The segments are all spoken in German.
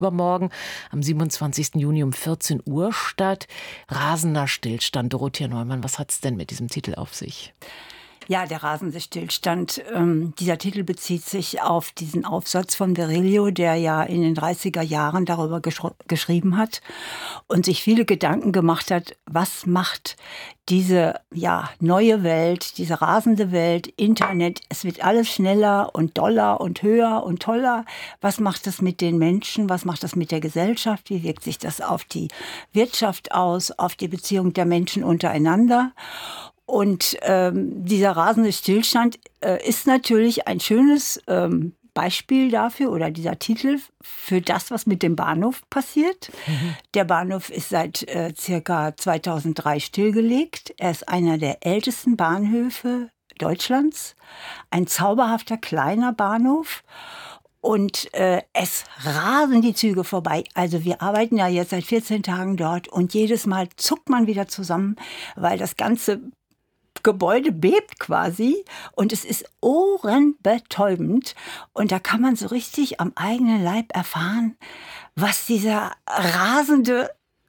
übermorgen am 27. Juni um 14 Uhr statt. Rasender Stillstand. Dorothea Neumann, was hat es denn mit diesem Titel auf sich? Ja, der rasende Stillstand. Dieser Titel bezieht sich auf diesen Aufsatz von Virilio, der ja in den 30er Jahren darüber geschrieben hat und sich viele Gedanken gemacht hat, was macht diese neue Welt, diese rasende Welt, Internet, es wird alles schneller und doller und höher und toller. Was macht das mit den Menschen? Was macht das mit der Gesellschaft? Wie wirkt sich das auf die Wirtschaft aus, auf die Beziehung der Menschen untereinander? Und dieser rasende Stillstand ist natürlich ein schönes Beispiel dafür oder dieser Titel für das, was mit dem Bahnhof passiert. Mhm. Der Bahnhof ist seit circa 2003 stillgelegt. Er ist einer der ältesten Bahnhöfe Deutschlands. Ein zauberhafter kleiner Bahnhof. Und es rasen die Züge vorbei. Also wir arbeiten ja jetzt seit 14 Tagen dort und jedes Mal zuckt man wieder zusammen, weil das ganze Gebäude bebt quasi und es ist ohrenbetäubend. Und da kann man so richtig am eigenen Leib erfahren, was dieser rasende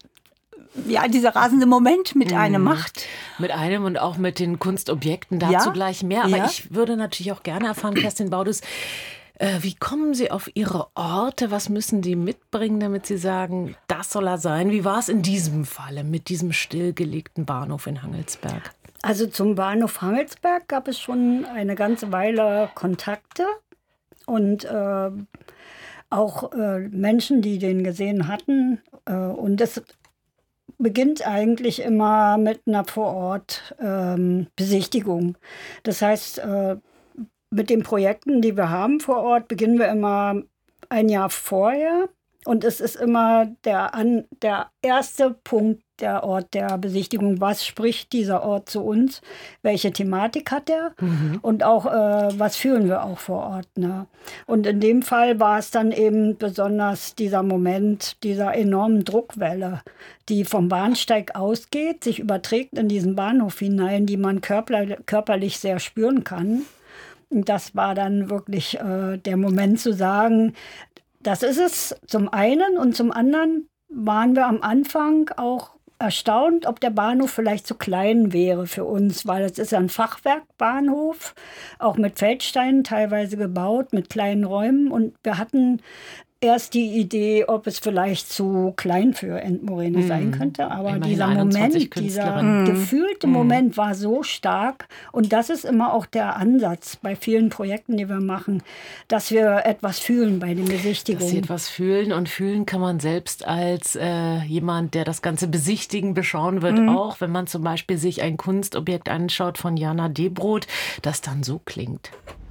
Moment mit einem macht. Mit einem und auch mit den Kunstobjekten, dazu gleich mehr. Aber ich würde natürlich auch gerne erfahren, Kerstin Baudes, wie kommen Sie auf Ihre Orte? Was müssen Sie mitbringen, damit Sie sagen, das soll er sein? Wie war es in diesem Falle mit diesem stillgelegten Bahnhof in Hangelsberg? Also zum Bahnhof Hangelsberg gab es schon eine ganze Weile Kontakte und auch Menschen, die den gesehen hatten. Und das beginnt eigentlich immer mit einer Vorort-Besichtigung. Das heißt, mit den Projekten, die wir haben vor Ort, beginnen wir immer ein Jahr vorher. Und es ist immer der erste Punkt, der Ort der Besichtigung. Was spricht dieser Ort zu uns? Welche Thematik hat er? Mhm. Und auch, was fühlen wir auch vor Ort? Ne? Und in dem Fall war es dann eben besonders dieser Moment dieser enormen Druckwelle, die vom Bahnsteig ausgeht, sich überträgt in diesen Bahnhof hinein, die man körperlich sehr spüren kann. Und das war dann wirklich der Moment zu sagen, das ist es zum einen und zum anderen waren wir am Anfang auch erstaunt, ob der Bahnhof vielleicht zu klein wäre für uns, weil es ist ja ein Fachwerkbahnhof, auch mit Feldsteinen teilweise gebaut, mit kleinen Räumen und wir hatten erst die Idee, ob es vielleicht zu klein für Endmoräne sein könnte. Aber dieser Moment, dieser gefühlte Moment war so stark. Und das ist immer auch der Ansatz bei vielen Projekten, die wir machen, dass wir etwas fühlen bei den Besichtigungen. Dass sie etwas fühlen und fühlen kann man selbst als jemand, der das Ganze besichtigen, beschauen wird. Auch wenn man zum Beispiel sich ein Kunstobjekt anschaut von Jana Debroth, das dann so klingt.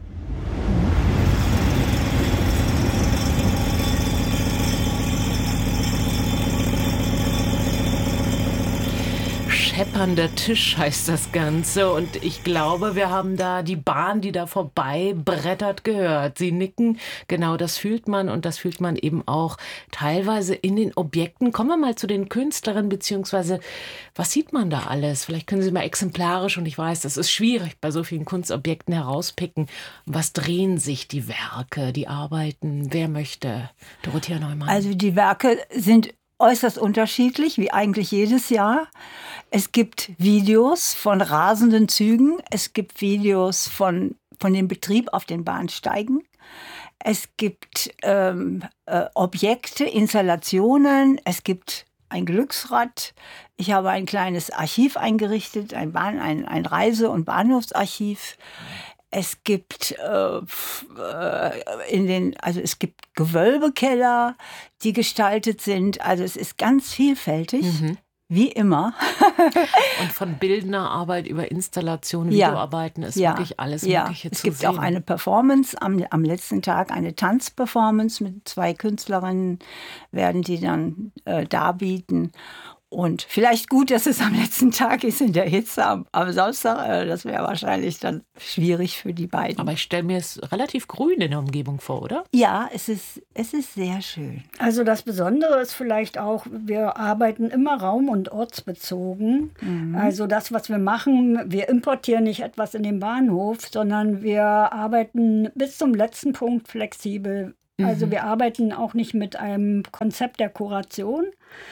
Scheppernder Tisch heißt das Ganze und ich glaube, wir haben da die Bahn, die da vorbei brettert, gehört. Sie nicken, genau das fühlt man und das fühlt man eben auch teilweise in den Objekten. Kommen wir mal zu den Künstlerinnen, beziehungsweise was sieht man da alles? Vielleicht können Sie mal exemplarisch, und ich weiß, das ist schwierig bei so vielen Kunstobjekten herauspicken. Was drehen sich die Werke, die Arbeiten? Wer möchte? Dorothea Neumann. Also die Werke sind äußerst unterschiedlich, wie eigentlich jedes Jahr. Es gibt Videos von rasenden Zügen, es gibt Videos von dem Betrieb auf den Bahnsteigen. Es gibt Objekte, Installationen, es gibt ein Glücksrad. Ich habe ein kleines Archiv eingerichtet, ein Reise- und Bahnhofsarchiv. Es gibt es gibt Gewölbekeller, die gestaltet sind. Also es ist ganz vielfältig, wie immer. Und von bildender Arbeit über Installationen, Videoarbeiten ist wirklich alles Mögliche zu sehen. Es gibt auch eine Performance am letzten Tag, eine Tanzperformance mit 2 Künstlerinnen, werden die dann darbieten. Und vielleicht gut, dass es am letzten Tag ist in der Hitze am Samstag. Das wäre wahrscheinlich dann schwierig für die beiden. Aber ich stelle mir es relativ grün in der Umgebung vor, oder? Ja, es ist sehr schön. Also das Besondere ist vielleicht auch, wir arbeiten immer raum- und ortsbezogen. Also das, was wir machen, wir importieren nicht etwas in den Bahnhof, sondern wir arbeiten bis zum letzten Punkt flexibel Also wir arbeiten auch nicht mit einem Konzept der Kuration,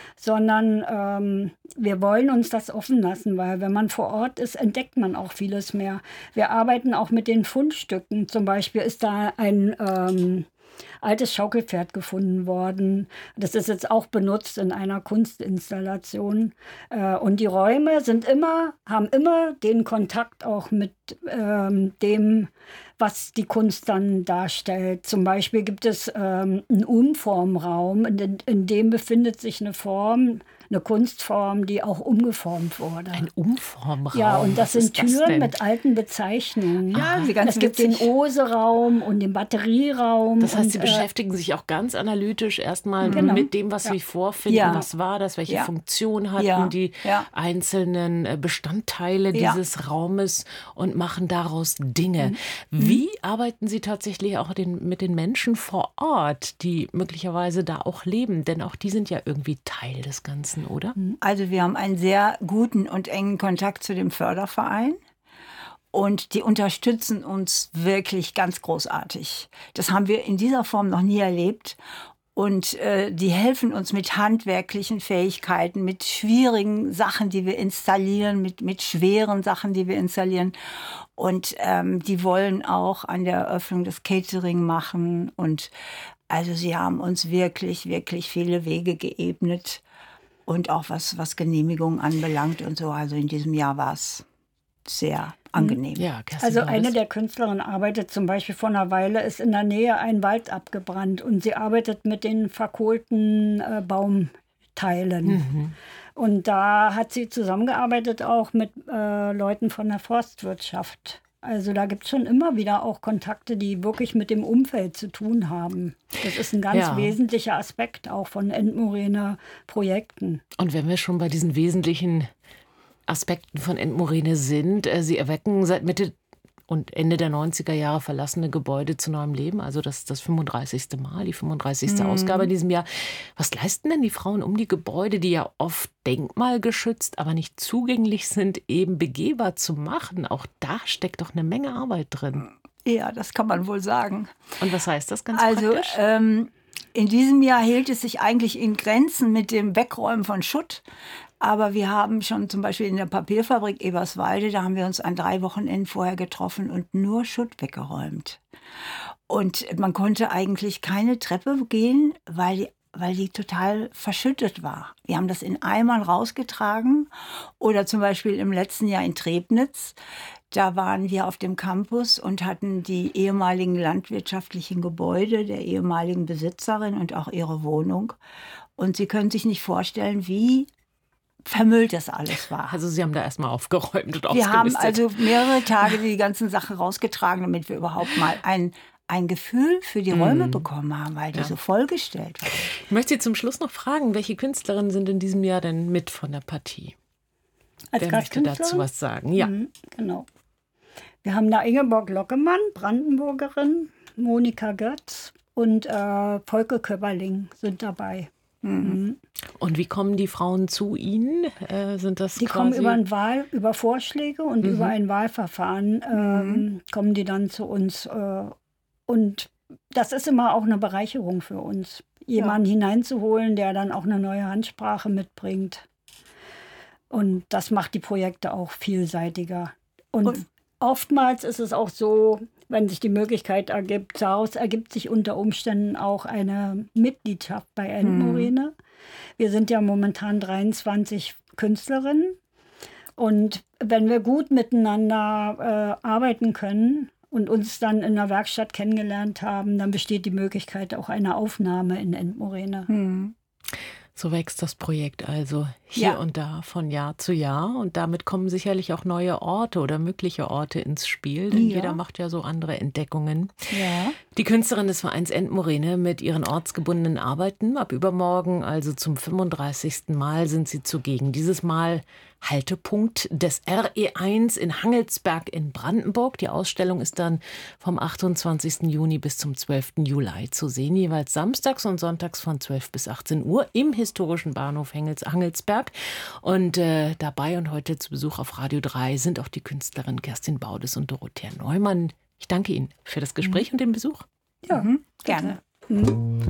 sondern wir wollen uns das offen lassen, weil wenn man vor Ort ist, entdeckt man auch vieles mehr. Wir arbeiten auch mit den Fundstücken. Zum Beispiel ist da ein altes Schaukelpferd gefunden worden. Das ist jetzt auch benutzt in einer Kunstinstallation. Und die Räume haben immer den Kontakt auch mit dem, was die Kunst dann darstellt. Zum Beispiel gibt es einen Umformraum, in dem befindet sich eine Kunstform, die auch umgeformt wurde. Ein Umformraum? Ja, und das sind Türen denn? mit alten Bezeichnungen. Ja, es gibt den Ose-Raum und den Batterieraum. Das heißt, und, Sie beschäftigen sich auch ganz analytisch erstmal Genau. mit dem, was Sie vorfinden. Ja. Was war das? Welche Ja. Funktion hatten Ja. die Ja. einzelnen Bestandteile Ja. dieses Raumes und machen daraus Dinge. Wie arbeiten Sie tatsächlich auch mit den Menschen vor Ort, die möglicherweise da auch leben? Denn auch die sind ja irgendwie Teil des Ganzen, oder? Also wir haben einen sehr guten und engen Kontakt zu dem Förderverein. Und die unterstützen uns wirklich ganz großartig. Das haben wir in dieser Form noch nie erlebt. Und die helfen uns mit handwerklichen Fähigkeiten, mit schwierigen Sachen, die wir installieren, mit schweren Sachen, die wir installieren. Und die wollen auch an der Eröffnung das Catering machen. Und also sie haben uns wirklich, wirklich viele Wege geebnet. Und auch was Genehmigungen anbelangt und so. Also in diesem Jahr war es sehr angenehm. Ja, Kerstin Also Baudes. eine der Künstlerinnen arbeitet zum Beispiel vor einer Weile, ist in der Nähe ein Wald abgebrannt und sie arbeitet mit den verkohlten Baumteilen. Und da hat sie zusammengearbeitet auch mit Leuten von der Forstwirtschaft. Also da gibt es schon immer wieder auch Kontakte, die wirklich mit dem Umfeld zu tun haben. Das ist ein ganz Ja. wesentlicher Aspekt auch von Endmoräner Projekten. Und wenn wir schon bei diesen wesentlichen Aspekten von Endmoräne sind, Sie erwecken seit Mitte und Ende der 90er Jahre verlassene Gebäude zu neuem Leben, also das 35. Mal, die 35. Ausgabe in diesem Jahr. Was leisten denn die Frauen, um die Gebäude, die ja oft denkmalgeschützt, aber nicht zugänglich sind, eben begehbar zu machen? Auch da steckt doch eine Menge Arbeit drin. Ja, das kann man wohl sagen. Und was heißt das ganz Also praktisch? in diesem Jahr hielt es sich eigentlich in Grenzen mit dem Wegräumen von Schutt. Aber wir haben schon zum Beispiel in der Papierfabrik Eberswalde, da haben wir uns an 3 Wochenenden vorher getroffen und nur Schutt weggeräumt. Und man konnte eigentlich keine Treppe gehen, weil die total verschüttet war. Wir haben das in Eimern rausgetragen. Oder zum Beispiel im letzten Jahr in Trebnitz. Da waren wir auf dem Campus und hatten die ehemaligen landwirtschaftlichen Gebäude der ehemaligen Besitzerin und auch ihre Wohnung. Und Sie können sich nicht vorstellen, wie vermüllt das alles war. Also Sie haben da erstmal aufgeräumt und Wir haben ausgemistet. also mehrere Tage die ganzen Sachen rausgetragen, damit wir überhaupt mal ein Gefühl für die Räume bekommen haben, weil die so vollgestellt waren. Ich möchte Sie zum Schluss noch fragen, welche Künstlerinnen sind in diesem Jahr denn mit von der Partie? Als Wer möchte dazu Gastkünstlerin? was sagen? Ja. Genau. Wir haben da Ingeborg Lockemann, Brandenburgerin, Monika Götz und Volke Köpperling sind dabei. Und wie kommen die Frauen zu Ihnen? Sind das Die kommen quasi über Vorschläge und über ein Wahlverfahren kommen die dann zu uns. Und das ist immer auch eine Bereicherung für uns, jemanden hineinzuholen, der dann auch eine neue Handsprache mitbringt. Und das macht die Projekte auch vielseitiger. Und oftmals ist es auch so, wenn sich die Möglichkeit ergibt, daraus ergibt sich unter Umständen auch eine Mitgliedschaft bei Endmoräne. Wir sind ja momentan 23 Künstlerinnen. Und wenn wir gut miteinander arbeiten können und uns dann in der Werkstatt kennengelernt haben, dann besteht die Möglichkeit auch einer Aufnahme in Endmoräne. So wächst das Projekt also hier und da von Jahr zu Jahr. Und damit kommen sicherlich auch neue Orte oder mögliche Orte ins Spiel. Denn jeder macht ja so andere Entdeckungen. Ja. Die Künstlerin des Vereins Endmoräne mit ihren ortsgebundenen Arbeiten. Ab übermorgen, also zum 35. Mal, sind sie zugegen. Dieses Mal Haltepunkt des RE1 in Hangelsberg in Brandenburg. Die Ausstellung ist dann vom 28. Juni bis zum 12. Juli zu sehen. Jeweils samstags und sonntags von 12 bis 18 Uhr im historischen Bahnhof Hangelsberg. Und dabei und heute zu Besuch auf Radio 3 sind auch die Künstlerinnen Kerstin Baudes und Dorothea Neumann. Ich danke Ihnen für das Gespräch und den Besuch. Ja, Gerne. Mhm.